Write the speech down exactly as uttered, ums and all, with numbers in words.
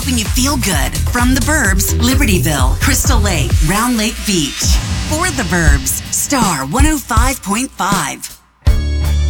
helping you feel good. From the Burbs, Libertyville, Crystal Lake, Round Lake Beach. For the Burbs, Star one oh five point five.